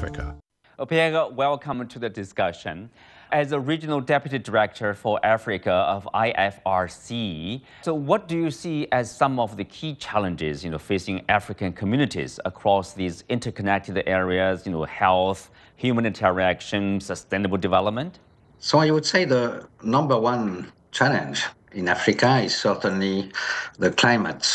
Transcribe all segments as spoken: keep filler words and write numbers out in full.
Africa. Pierre, welcome to the discussion. As a Regional Deputy Director for Africa of I F R C, so what do you see as some of the key challenges, you know, facing African communities across these interconnected areas, you know, health, human interaction, sustainable development? So I would say the number one challenge in Africa is certainly the climate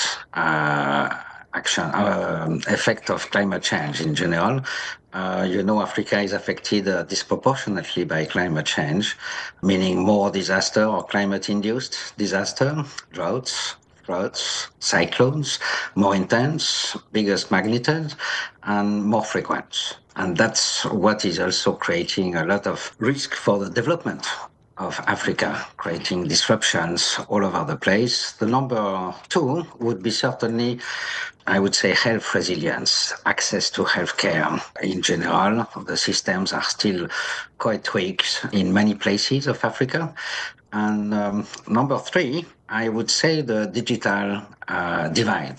uh, action, uh, effect of climate change in general. Uh, you know, Africa is affected uh, disproportionately by climate change, meaning more disaster or climate-induced disaster, droughts, floods, cyclones, more intense, biggest magnitude, and more frequent. And that's what is also creating a lot of risk for the development of Africa, creating disruptions all over the place. The number two would be certainly, I would say, health resilience, access to healthcare in general. The systems are still quite weak in many places of Africa. And um, number three, I would say the digital uh, divide.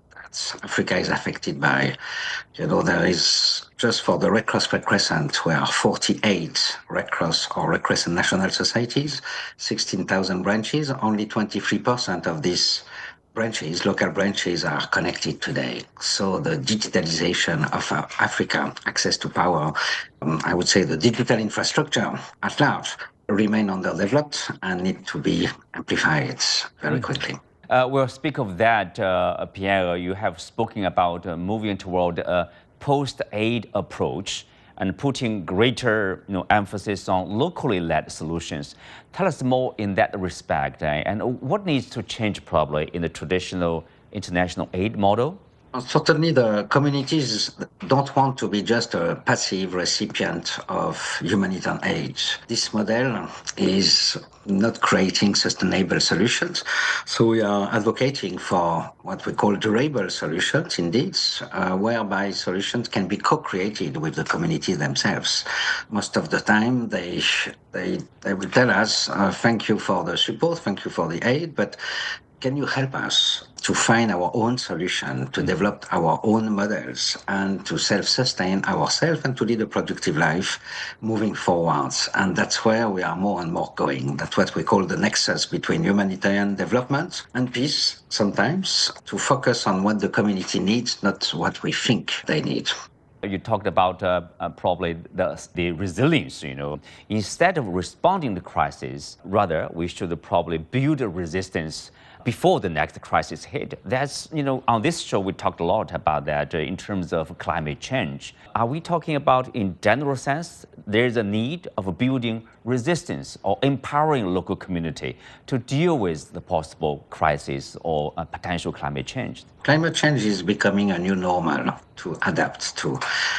Africa is affected by, you know, there is, just for the Red Cross Red Crescent, there are forty-eight Red Cross or Red Crescent national societies, sixteen thousand branches. Only twenty-three percent of these branches, local branches, are connected today. So the digitalization of uh, Africa, access to power, um, I would say the digital infrastructure at large remain underdeveloped and need to be amplified very quickly. Uh, we'll speak of that, uh, Pierre. You have spoken about uh, moving toward a post-aid approach and putting greater you know, emphasis on locally led solutions. Tell us more in that respect, eh? And what needs to change probably in the traditional international aid model? Certainly, the communities don't want to be just a passive recipient of humanitarian aid. This model is not creating sustainable solutions. So we are advocating for what we call durable solutions, indeed, uh, whereby solutions can be co-created with the community themselves. Most of the time, they they they will tell us, uh, thank you for the support, thank you for the aid, but can you help us to find our own solution, to develop our own models, and to self-sustain ourselves and to lead a productive life moving forwards? And that's where we are more and more going. That's what we call the nexus between humanitarian development and peace, sometimes, to focus on what the community needs, not what we think they need. You talked about uh, uh, probably the, the resilience, you know. Instead of responding to crisis, rather, we should probably build a resistance before the next crisis hit. That's, you know, on this show, we talked a lot about that uh, in terms of climate change. Are we talking about, in general sense, there's a need of building resistance or empowering local community to deal with the possible crisis or uh, potential climate change? Climate change is becoming a new normal to adapt to.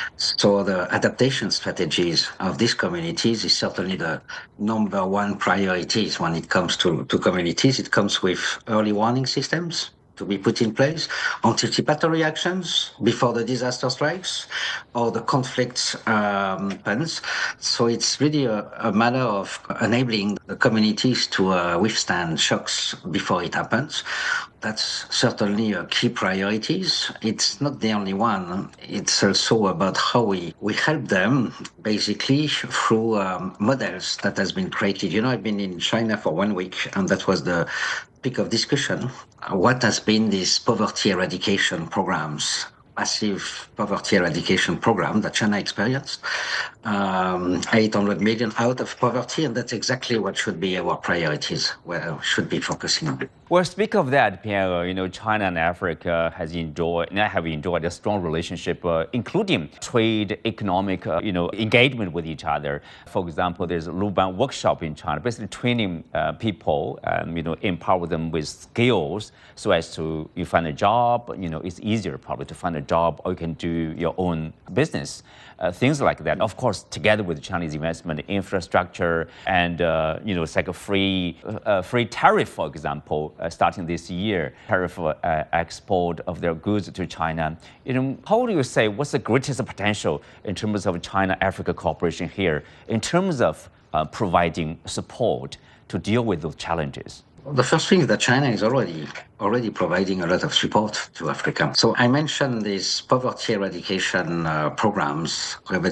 So the adaptation strategies of these communities is certainly the number one priorities when it comes to, to communities. It comes with early warning systems to be put in place, anticipatory actions before the disaster strikes or the conflict um, happens. So it's really a, a matter of enabling the communities to uh, withstand shocks before it happens. That's certainly a key priorities. It's not the only one. It's also about how we, we help them basically through um, models that has been created. You know, I've been in China for one week and that was the peak of discussion. What has been these poverty eradication programs, massive poverty eradication program that China experienced, um, eight hundred million out of poverty, and that's exactly what should be our priorities, where we should be focusing on. Well, speak of that, Pierre, you know, China and Africa has enjoyed, have enjoyed a strong relationship, uh, including trade, economic, uh, you know, engagement with each other. For example, there's a Luban workshop in China, basically training uh, people, um, you know, empower them with skills so as to, you find a job, you know, it's easier probably to find a job or you can do your own business. Uh, things like that. Of course, together with Chinese investment in infrastructure and, uh, you know, it's like a free, uh, free tariff, for example, uh, starting this year, tariff uh, export of their goods to China. You know, how do you say, what's the greatest potential in terms of China-Africa cooperation here, in terms of uh, providing support to deal with those challenges? The first thing is that China is already already providing a lot of support to Africa. So I mentioned these poverty eradication uh, programs.